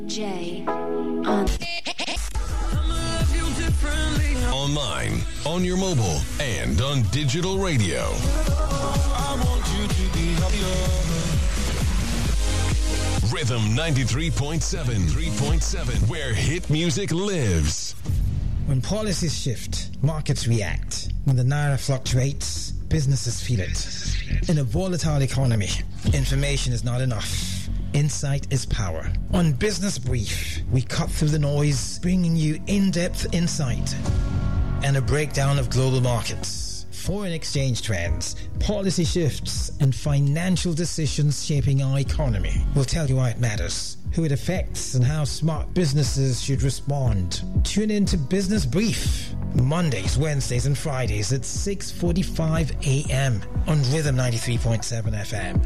J on online, on your mobile, and on digital radio. I want you to be happier. Rhythm 93.7, where hit music lives. When policies shift, markets react. When the naira fluctuates, businesses feel it. In a volatile economy, information is not enough. Insight is power. On Business Brief, we cut through the noise, bringing you in-depth insight and a breakdown of global markets, foreign exchange trends, policy shifts, and financial decisions shaping our economy. We'll tell you why it matters, who it affects, and how smart businesses should respond. Tune in to Business Brief, Mondays, Wednesdays, and Fridays at 6:45 a.m. on Rhythm 93.7 FM.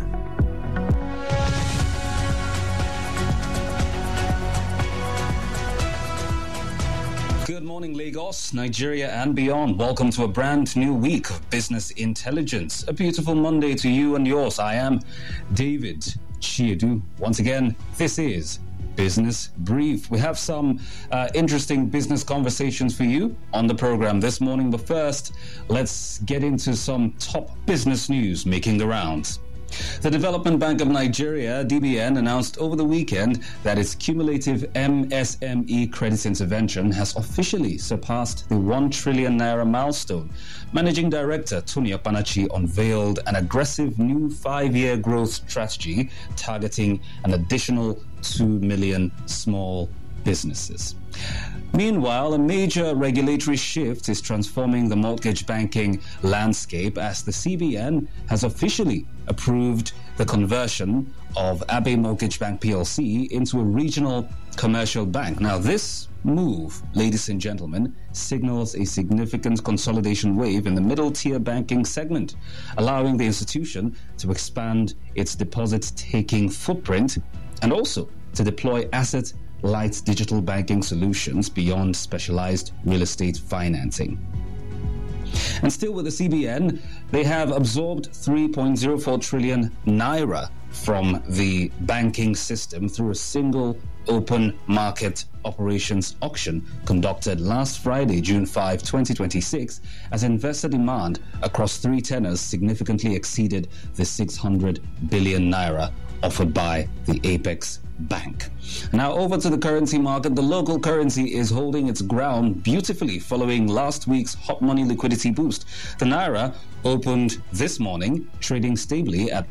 Good morning, Lagos, Nigeria, and beyond. Welcome to a brand new week of Business Intelligence. A beautiful Monday to you and yours. I am David Chiedu. Once again, this is Business Brief. We have some interesting business conversations for you on the program this morning. But first, let's get into some top business news making the rounds. The Development Bank of Nigeria, DBN, announced over the weekend that its cumulative MSME credit intervention has officially surpassed the 1 trillion naira milestone. Managing Director Tony Okpanachi unveiled an aggressive new 5-year growth strategy targeting an additional 2 million small businesses. Meanwhile, a major regulatory shift is transforming the mortgage banking landscape as the CBN has officially approved the conversion of Abbey Mortgage Bank PLC into a regional commercial bank. Now, this move, ladies and gentlemen, signals a significant consolidation wave in the middle-tier banking segment, allowing the institution to expand its deposit-taking footprint and also to deploy asset-light digital banking solutions beyond specialized real estate financing. And still with the CBN, they have absorbed 3.04 trillion naira from the banking system through a single open market operations auction conducted last Friday, June 5, 2026, as investor demand across 3 tenors significantly exceeded the 600 billion naira offered by the Apex Bank. Now over to the currency market. The local currency is holding its ground beautifully following last week's hot money liquidity boost. The naira opened this morning trading stably at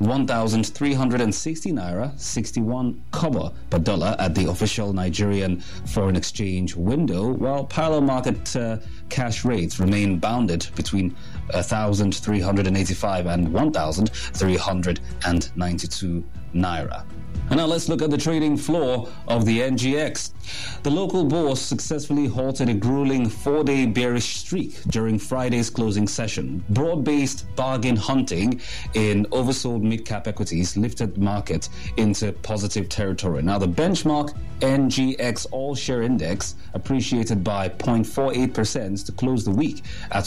1,360 naira 61 kobo per dollar at the official Nigerian foreign exchange window, while parallel market cash rates remain bounded between 1,385 and 1,392 naira. And now let's look at the trading floor of the NGX. The local bourse successfully halted a grueling 4-day bearish streak during Friday's closing session. Broad-based bargain hunting in oversold mid-cap equities lifted the market into positive territory. Now the benchmark NGX All-Share Index appreciated by 0.48% to close the week at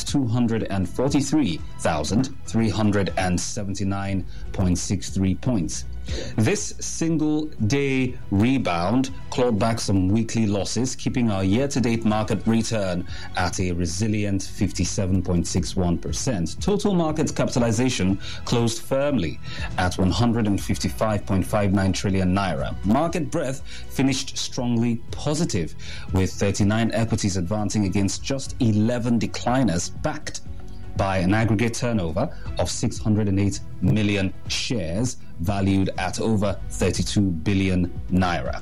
243,379.63 points. This single-day rebound clawed back some weekly losses, keeping our year-to-date market return at a resilient 57.61%. Total market capitalization closed firmly at 155.59 trillion naira. Market breadth finished strongly positive, with 39 equities advancing against just 11 decliners, backed by an aggregate turnover of 608 million shares valued at over 32 billion naira.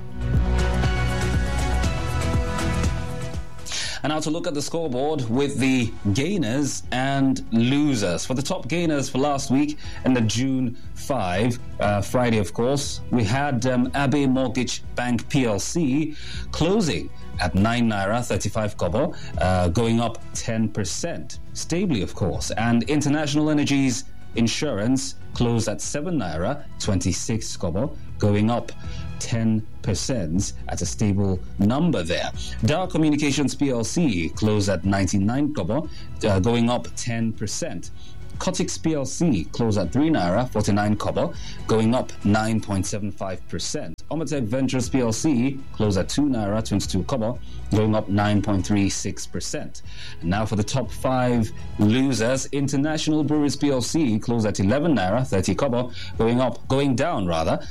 And now to look at the scoreboard with the gainers and losers. For the top gainers for last week and the June 5, Friday of course, we had Abbey Mortgage Bank PLC closing at 9 naira 35 kobo, going up 10%, stably of course. And International Energies Insurance closed at 7 naira 26 kobo, going up 10% at a stable number there. Dow Communications PLC closed at 99 kobo, going up 10%. Cotix PLC closed at 3 naira 49 kobo, going up 9.75%. Omatech Ventures PLC closed at 2 naira 22 kobo, going up 9.36%. And now for the top 5 losers, International Breweries PLC closed at 11 naira 30 kobo, going down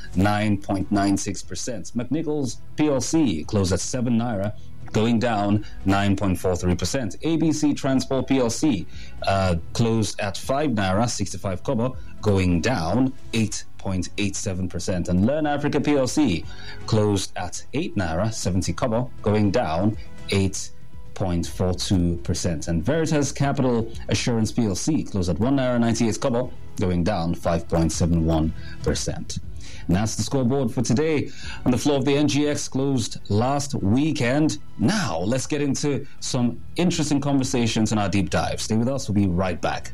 9.96%. McNichols PLC closed at 7 naira, going down 9.43%. ABC Transport PLC closed at 5 naira 65 kobo, going down 8.87%. And Learn Africa PLC closed at 8 naira 70 kobo, going down 8.42%. And Veritas Capital Assurance PLC closed at 1 naira 98 kobo, going down 5.71%. And that's the scoreboard for today. On the floor of the NGX closed last weekend. Now, let's get into some interesting conversations in our deep dive. Stay with us. We'll be right back.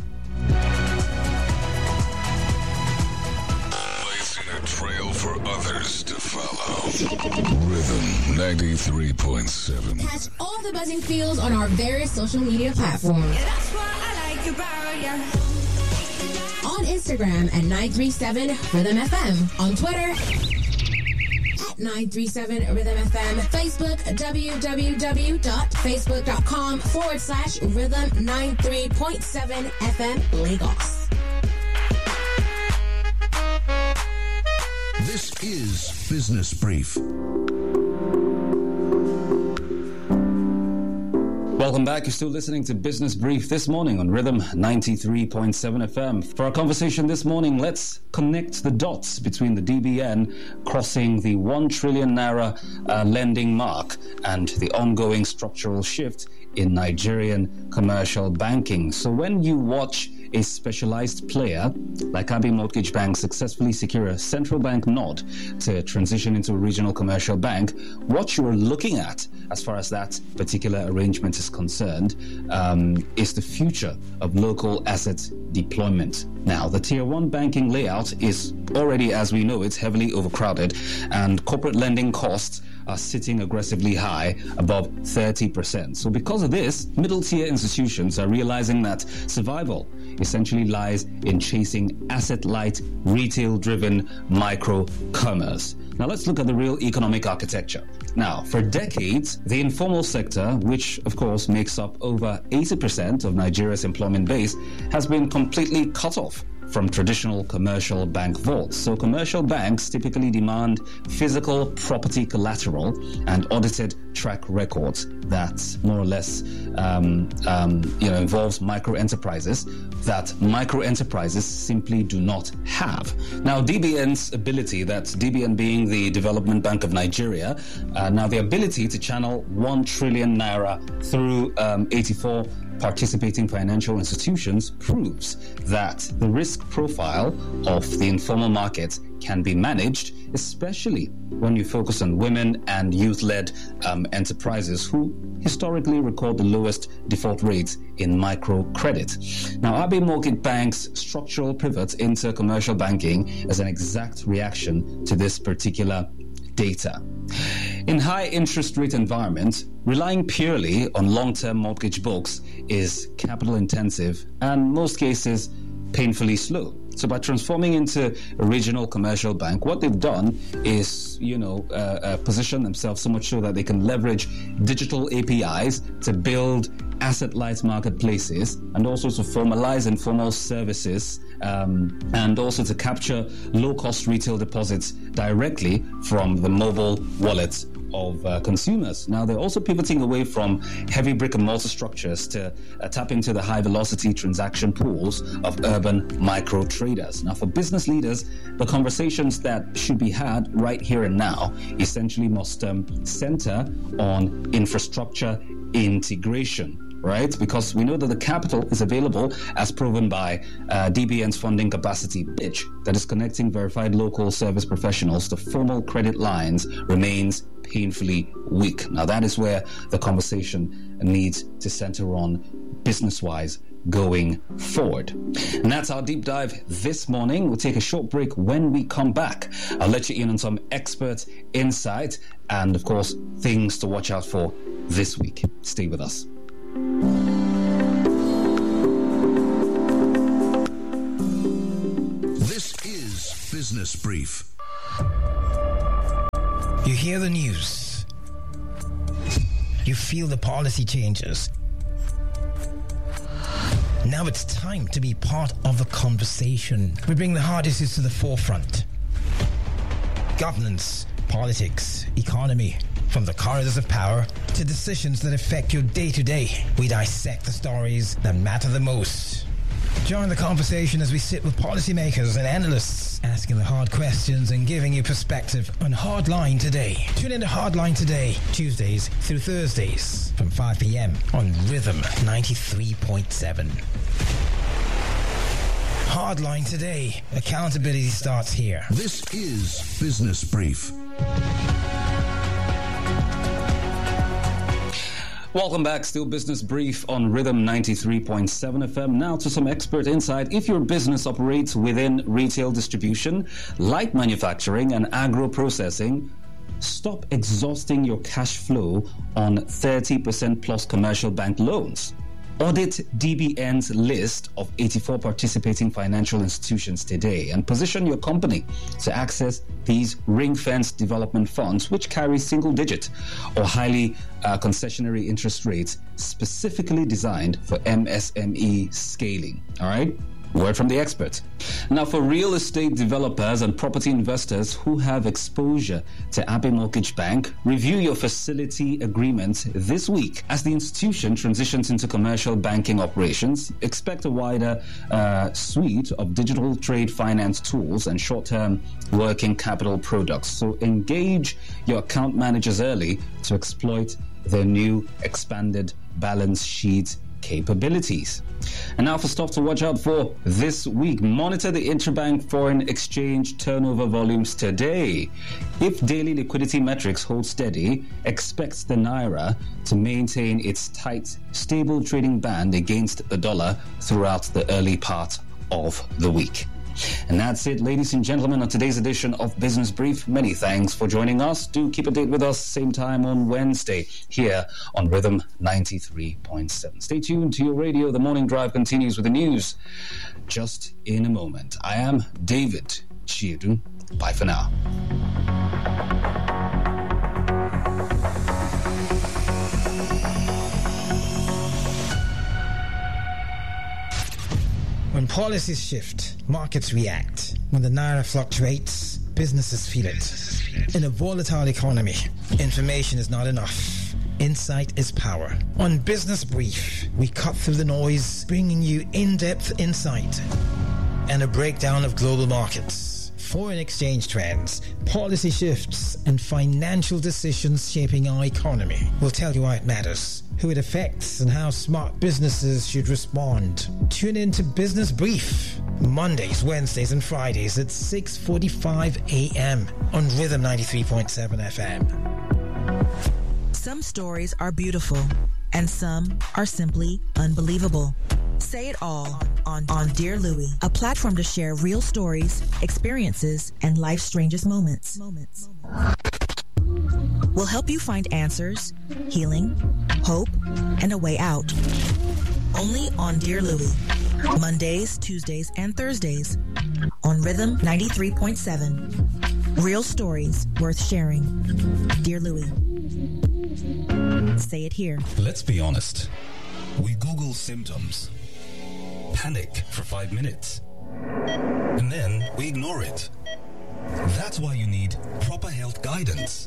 Blazing a trail for others to follow. Rhythm 93.7. Catch all the buzzing feels on our various social media platforms. Yeah, that's why I like you, bro, yeah. On Instagram at 937 Rhythm FM. On Twitter at 937 Rhythm FM. Facebook www.facebook.com/Rhythm 93.7 FM Lagos. This is Business Brief. Welcome back. You're still listening to Business Brief this morning on Rhythm 93.7 FM. For our conversation this morning, let's connect the dots between the DBN crossing the 1 trillion naira lending mark and the ongoing structural shift in Nigerian commercial banking. So when you watch a specialized player like Abbey Mortgage Bank successfully secure a central bank nod to transition into a regional commercial bank, what you're looking at as far as that particular arrangement is concerned is the future of local asset deployment. Now, the Tier 1 banking layout is already, as we know, it's heavily overcrowded, and corporate lending costs are sitting aggressively high, above 30%. So because of this, middle-tier institutions are realizing that survival essentially lies in chasing asset-light, retail-driven micro-commerce. Now let's look at the real economic architecture. Now, for decades, the informal sector, which of course makes up over 80% of Nigeria's employment base, has been completely cut off from traditional commercial bank vaults. So commercial banks typically demand physical property collateral and audited track records that more or less involves micro enterprises that micro enterprises simply do not have. Now, DBN's ability, that's DBN being the Development Bank of Nigeria, now the ability to channel 1 trillion naira through 84 participating financial institutions proves that the risk profile of the informal market can be managed, especially when you focus on women and youth-led enterprises who historically record the lowest default rates in microcredit. Now, Abbey Mortgage Bank's structural pivot into commercial banking is an exact reaction to this particular data. In high interest rate environment, relying purely on long-term mortgage books is capital intensive and in most cases painfully slow. So by transforming into a regional commercial bank, what they've done is, position themselves so much so that they can leverage digital APIs to build asset-light marketplaces and also to formalize informal services and also to capture low-cost retail deposits directly from the mobile wallets of consumers. Now, they're also pivoting away from heavy brick-and-mortar structures to tap into the high-velocity transaction pools of urban micro-traders. Now, for business leaders, the conversations that should be had right here and now essentially must center on infrastructure integration. Right? Because we know that the capital is available as proven by DBN's funding capacity pitch that is connecting verified local service professionals to formal credit lines remains painfully weak. Now that is where the conversation needs to center on business-wise going forward. And that's our deep dive this morning. We'll take a short break. When we come back, I'll let you in on some expert insight and of course things to watch out for this week. Stay with us. Business Brief. You hear the news. You feel the policy changes. Now it's time to be part of the conversation. We bring the hard issues to the forefront. Governance, politics, economy. From the corridors of power to decisions that affect your day-to-day, we dissect the stories that matter the most. Join the conversation as we sit with policymakers and analysts, asking the hard questions and giving you perspective on Hardline Today. Tune in to Hardline Today, Tuesdays through Thursdays from 5 p.m. on Rhythm 93.7. Hardline Today. Accountability starts here. This is Business Brief. Welcome back. Still Business Brief on Rhythm 93.7 FM. Now to some expert insight. If your business operates within retail distribution, light manufacturing and agro-processing, stop exhausting your cash flow on 30% plus commercial bank loans. Audit DBN's list of 84 participating financial institutions today and position your company to access these ring-fenced development funds, which carry single-digit or highly concessionary interest rates specifically designed for MSME scaling. All right? Word from the expert. Now, for real estate developers and property investors who have exposure to Abbey Mortgage Bank, review your facility agreement this week. As the institution transitions into commercial banking operations, expect a wider suite of digital trade finance tools and short-term working capital products. So engage your account managers early to exploit their new expanded balance sheet capabilities. And now for stuff to watch out for this week. Monitor the interbank foreign exchange turnover volumes today. If daily liquidity metrics hold steady, expect the Naira to maintain its tight, stable trading band against the dollar throughout the early part of the week. And that's it, ladies and gentlemen, on today's edition of Business Brief. Many thanks for joining us. Do keep a date with us same time on Wednesday here on Rhythm 93.7. Stay tuned to your radio. The morning drive continues with the news just in a moment. I am David Chiedu. Bye for now. When policies shift, markets react. When the Naira fluctuates, businesses feel it. In a volatile economy, information is not enough. Insight is power. On Business Brief, we cut through the noise, bringing you in-depth insight and a breakdown of global markets, foreign exchange trends, policy shifts, and financial decisions shaping our economy. We'll tell you why it matters, who it affects, and how smart businesses should respond. Tune in to Business Brief, Mondays, Wednesdays, and Fridays at 6:45 a.m. on Rhythm 93.7 FM. Some stories are beautiful, and some are simply unbelievable. Say it all on Dear Louie, a platform to share real stories, experiences, and life's strangest moments. We'll help you find answers, healing, hope, and a way out. Only on Dear Louie, Mondays, Tuesdays, and Thursdays on Rhythm 93.7. Real stories worth sharing. Dear Louie. Say it here. Let's be honest. We Google symptoms, panic for 5 minutes, and then we ignore it. That's why you need proper health guidance.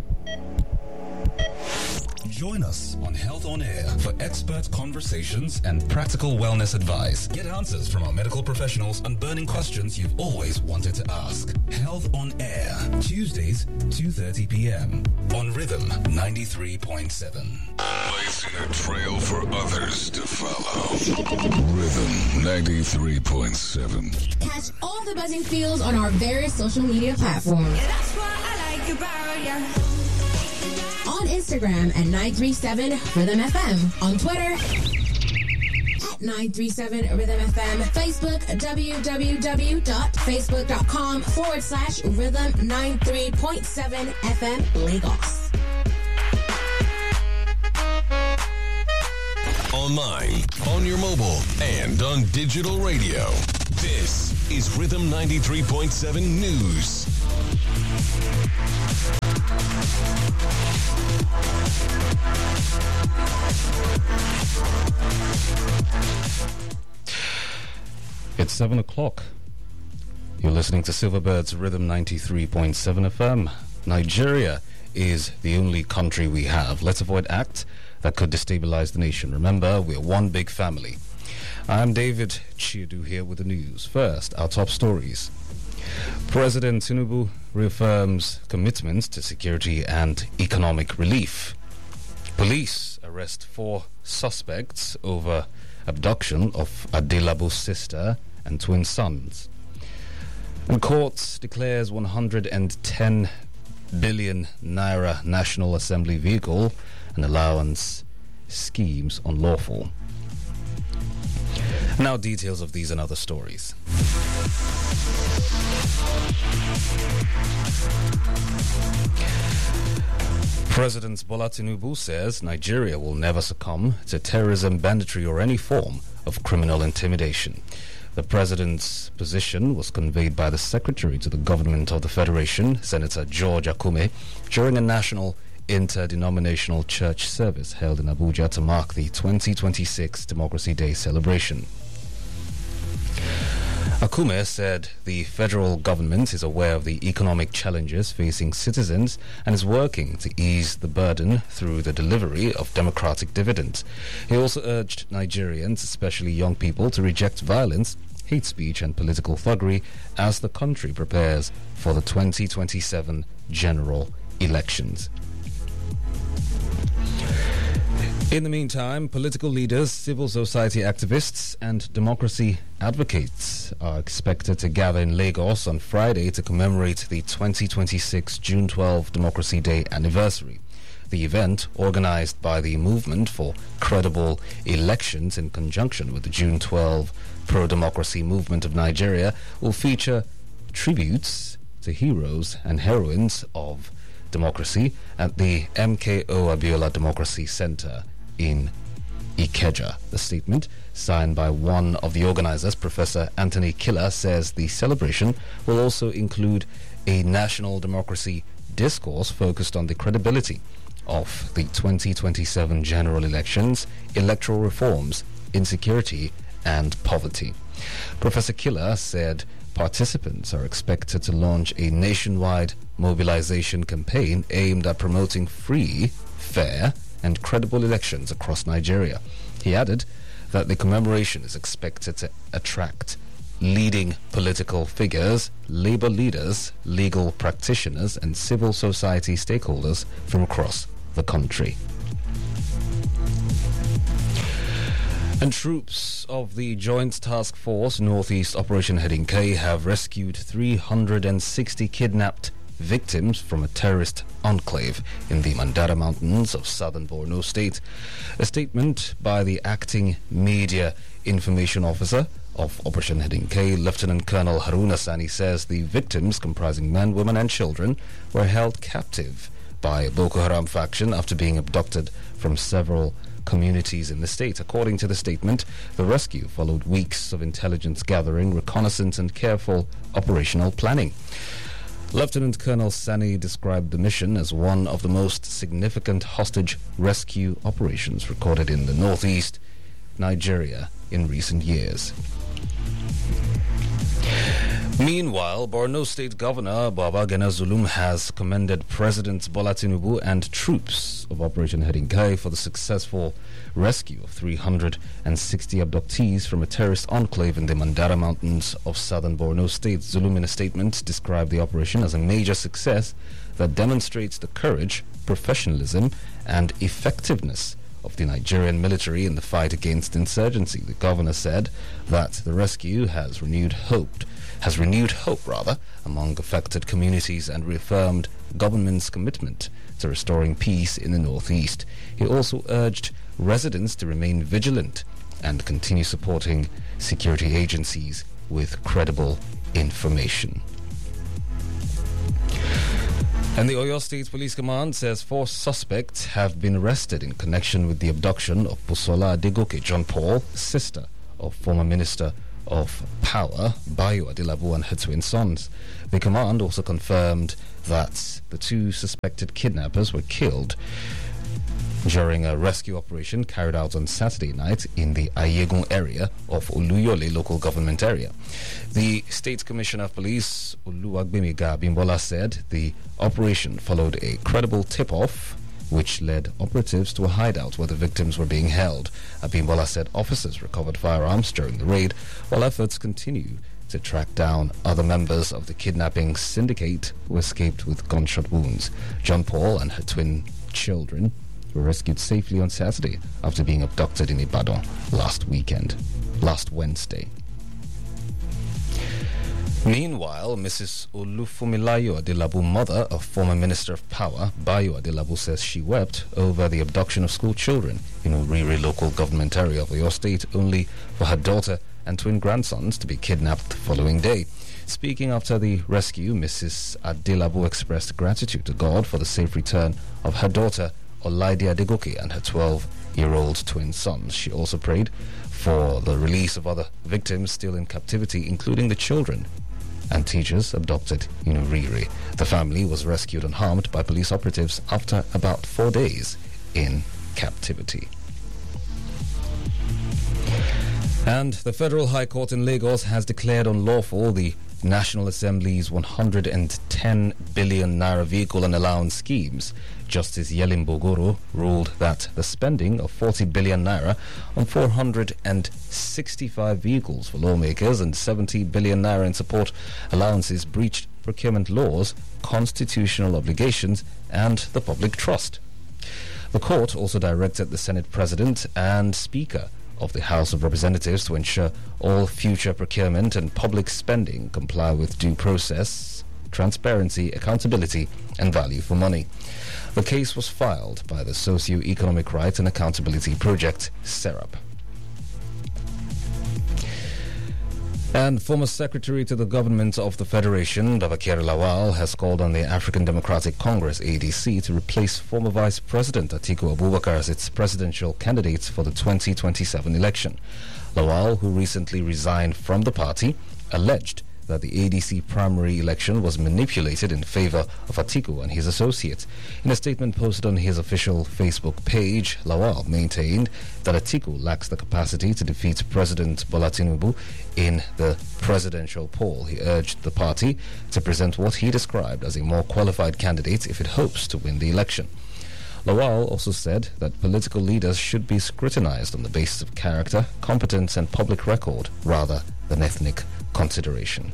Join us on Health on Air for expert conversations and practical wellness advice. Get answers from our medical professionals on burning questions you've always wanted to ask. Health on Air, Tuesdays, 2:30 p.m. on Rhythm 93.7. Blazing a trail for others to follow. Rhythm 93.7. Catch all the buzzing feels on our various social media platforms. Yeah, that's what I like about ya. On Instagram at 937 Rhythm FM. On Twitter at 937 Rhythm FM. Facebook, www.facebook.com/Rhythm 93.7 FM Lagos. Online, on your mobile, and on digital radio. This is Rhythm 93.7 News. It's 7 o'clock. You're listening to Silverbird's Rhythm 93.7 FM. Nigeria is the only country we have. Let's avoid acts that could destabilize the nation. Remember, we're one big family. I'm David Chiedu here with the news. First, our top stories. President Tinubu reaffirms commitments to security and economic relief. Police arrest 4 suspects over abduction of Adelabu's sister and twin sons. And court declares 110 billion naira National Assembly vehicle and allowance schemes unlawful. Now details of these and other stories. President Bola Tinubu says Nigeria will never succumb to terrorism, banditry or any form of criminal intimidation. The president's position was conveyed by the Secretary to the Government of the Federation, Senator George Akume, during a national interdenominational church service held in Abuja to mark the 2026 Democracy Day celebration. Akume said the federal government is aware of the economic challenges facing citizens and is working to ease the burden through the delivery of democratic dividends. He also urged Nigerians, especially young people, to reject violence, hate speech and political thuggery as the country prepares for the 2027 general elections. In the meantime, political leaders, civil society activists and democracy advocates are expected to gather in Lagos on Friday to commemorate the 2026 June 12 Democracy Day anniversary. The event, organized by the Movement for Credible Elections in conjunction with the June 12 pro-democracy movement of Nigeria, will feature tributes to heroes and heroines of democracy at the MKO Abiola Democracy Center in Ikeja. The statement, signed by one of the organizers, Professor Anthony Killer, says the celebration will also include a national democracy discourse focused on the credibility of the 2027 general elections, electoral reforms, insecurity, and poverty. Professor Killer said participants are expected to launch a nationwide mobilization campaign aimed at promoting free, fair, and credible elections across Nigeria. He added that the commemoration is expected to attract leading political figures, labor leaders, legal practitioners, and civil society stakeholders from across the country. And troops of the Joint Task Force Northeast Operation Heading K have rescued 360 kidnapped victims from a terrorist enclave in the Mandara Mountains of southern Borno State. A statement by the acting media information officer of Operation Heading K, Lieutenant Colonel Haruna Sani, says the victims, comprising men, women and children, were held captive by Boko Haram faction after being abducted from several communities in the state. According to the statement, the rescue followed weeks of intelligence gathering, reconnaissance and careful operational planning. Lieutenant Colonel Sani described the mission as one of the most significant hostage rescue operations recorded in the northeast Nigeria in recent years. Meanwhile, Borno State Governor Babagana Zulum has commended President Bola Tinubu and troops of Operation Heading K for the successful rescue of 360 abductees from a terrorist enclave in the Mandara Mountains of southern Borno State. Zulum, in a statement, described the operation as a major success that demonstrates the courage, professionalism, and effectiveness of the Nigerian military in the fight against insurgency. The governor said that the rescue has renewed hope among affected communities and reaffirmed government's commitment to restoring peace in the northeast. He also urged residents to remain vigilant and continue supporting security agencies with credible information. And the Oyo State Police Command says 4 suspects have been arrested in connection with the abduction of Busola Adegoke John Paul, sister of former Minister of Power, Bayo Adelabu, and her twin sons. The command also confirmed that the two suspected kidnappers were killed during a rescue operation carried out on Saturday night in the Ayegun area of Oluyole local government area. The State Commissioner of Police, Oluwagbemiga Abimbola, said the operation followed a credible tip-off which led operatives to a hideout where the victims were being held. Abimbola said officers recovered firearms during the raid, while efforts continue to track down other members of the kidnapping syndicate who escaped with gunshot wounds. John Paul and her twin children were rescued safely on Saturday after being abducted in Ibadan last Wednesday. Meanwhile, Mrs. Olufumilayo Adelabu, mother of former Minister of Power, Bayo Adelabu, says she wept over the abduction of school children in Uriri local government area of Oyo State, only for her daughter and twin grandsons to be kidnapped the following day. Speaking after the rescue, Mrs. Adelabu expressed gratitude to God for the safe return of her daughter Olaide Adegoke and her 12-year-old twin sons. She also prayed for the release of other victims still in captivity, including the children and teachers abducted in Uriri. The family was rescued unharmed by police operatives after about 4 days in captivity. And the Federal High Court in Lagos has declared unlawful the National Assembly's 110 billion naira vehicle and allowance schemes. Justice Yelin Bogoro ruled that the spending of 40 billion naira on 465 vehicles for lawmakers and 70 billion naira in support allowances breached procurement laws, constitutional obligations, and the public trust. The court also directed the Senate President and Speaker of the House of Representatives to ensure all future procurement and public spending comply with due process, transparency, accountability, and value for money. The case was filed by the Socio-Economic Rights and Accountability Project, SERAP. And former Secretary to the Government of the Federation, Babakary Lawal, has called on the African Democratic Congress, ADC, to replace former Vice President Atiku Abubakar as its presidential candidate for the 2027 election. Lawal, who recently resigned from the party, alleged that the ADC primary election was manipulated in favor of Atiku and his associates. In a statement posted on his official Facebook page, Lawal maintained that Atiku lacks the capacity to defeat President Bola Tinubu in the presidential poll. He urged the party to present what he described as a more qualified candidate if it hopes to win the election. Lawal also said that political leaders should be scrutinized on the basis of character, competence, and public record rather than ethnic consideration.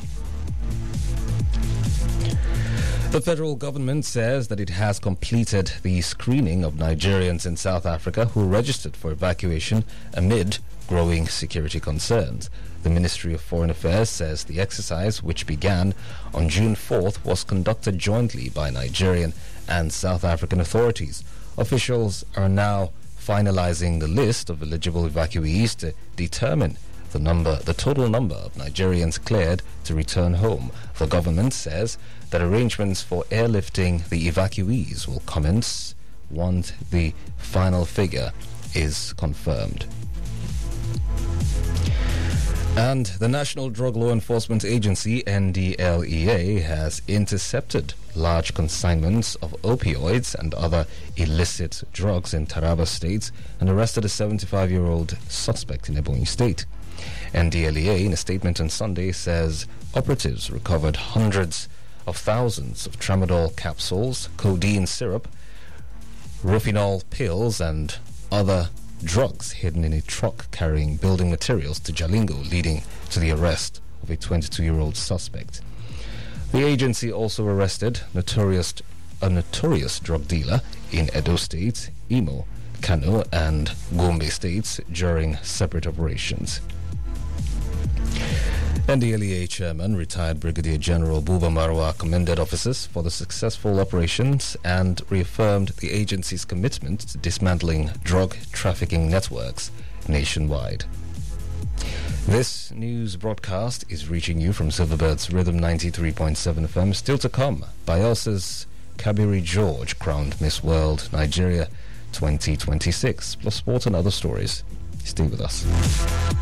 The federal government says that it has completed the screening of Nigerians in South Africa who registered for evacuation amid growing security concerns. The Ministry of Foreign Affairs says the exercise, which began on June 4th, was conducted jointly by Nigerian and South African authorities. Officials are now finalizing the list of eligible evacuees to determine the total number of Nigerians cleared to return home. The government says that arrangements for airlifting the evacuees will commence once the final figure is confirmed. And the National Drug Law Enforcement Agency, NDLEA, has intercepted large consignments of opioids and other illicit drugs in Taraba State and arrested a 75-year-old suspect in Ebonyi State. NDLEA, in a statement on Sunday, says operatives recovered hundreds of thousands of tramadol capsules, codeine syrup, Rofinol pills, and other drugs hidden in a truck carrying building materials to Jalingo, leading to the arrest of a 22-year-old suspect. The agency also arrested a notorious drug dealer in Edo State, Imo, Kano, and Gombe states during separate operations. NDLEA Chairman, retired Brigadier General Buba Marwa, commended officers for the successful operations and reaffirmed the agency's commitment to dismantling drug trafficking networks nationwide. This news broadcast is reaching you from Silverbird's Rhythm 93.7 FM. Still to come, Bayelsa's Kabiri George crowned Miss World Nigeria 2026, plus sport and other stories. Stay with us.